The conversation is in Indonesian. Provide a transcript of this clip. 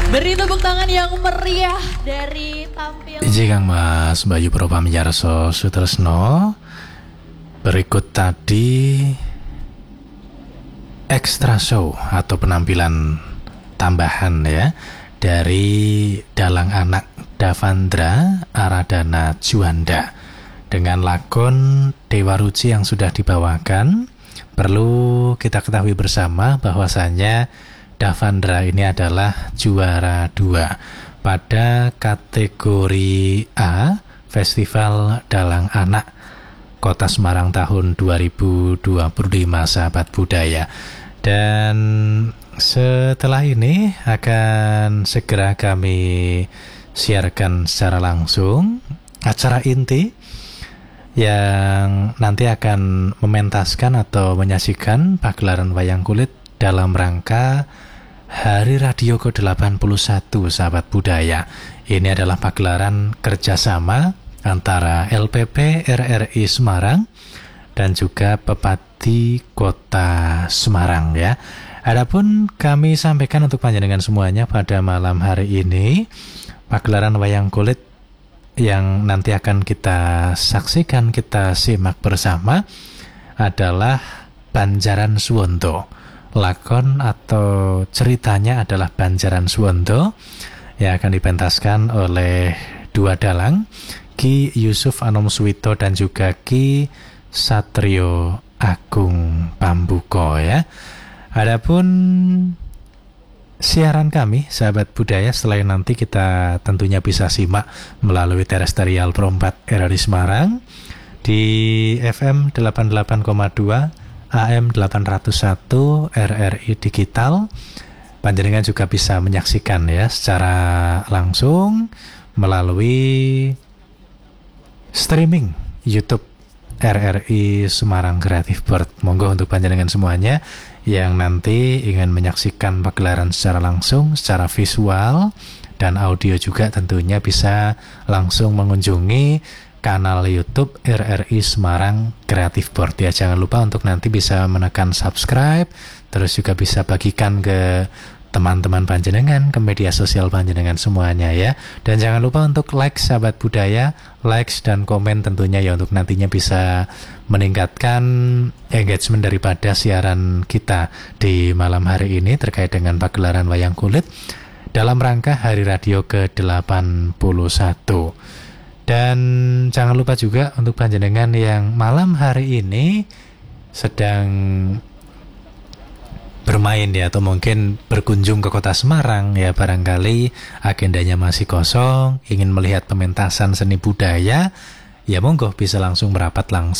Beri tepuk tangan yang meriah dari tampil. Jika Mas Bayu Propamiyarso Sutresno. Berikut tadi extra show atau penampilan tambahan ya dari dalang anak Davandra Aradana Juanda dengan lakon Dewa Ruci yang sudah dibawakan. Perlu kita ketahui bersama bahwasanya Davandra ini adalah juara 2 pada kategori A Festival Dalang Anak Kota Semarang tahun 2025, sahabat budaya. Dan setelah ini akan segera kami siarkan secara langsung acara inti yang nanti akan mementaskan atau menyaksikan pagelaran wayang kulit dalam rangka Hari Radio ke-81, sahabat budaya. Ini adalah pagelaran kerjasama antara LPP RRI Semarang dan juga Pepati Kota Semarang ya. Adapun kami sampaikan untuk panjenengan semuanya pada malam hari ini, pagelaran wayang kulit yang nanti akan kita saksikan, kita simak bersama adalah Banjaran Suwondo. Lakon atau ceritanya adalah Banjaran Suwondo yang akan dipentaskan oleh dua dalang, Ki Yusuf Anomswito dan juga Ki Satrio Agung Pambuko ya. Adapun siaran kami, sahabat budaya, selain nanti kita tentunya bisa simak melalui terestrial Pro 4 RRI Semarang di FM 88,2 AM 801 RRI Digital. Panjenengan juga bisa menyaksikan ya secara langsung melalui streaming YouTube RRI Semarang Creative Board. Monggo untuk panjenengan semuanya yang nanti ingin menyaksikan pagelaran secara langsung, secara visual dan audio juga tentunya bisa langsung mengunjungi kanal YouTube RRI Semarang Creative Board ya. Jangan lupa untuk nanti bisa menekan subscribe, terus juga bisa bagikan ke teman-teman panjenengan, ke media sosial panjenengan semuanya ya. Dan jangan lupa untuk like, sahabat budaya, likes dan komen tentunya ya, untuk nantinya bisa meningkatkan engagement daripada siaran kita di malam hari ini terkait dengan pagelaran wayang kulit dalam rangka Hari Radio ke-81. Dan jangan lupa juga untuk panjenengan yang malam hari ini sedang bermain ya, atau mungkin berkunjung ke kota Semarang ya, barangkali agendanya masih kosong, ingin melihat pementasan seni budaya ya, monggo bisa langsung merapat langsung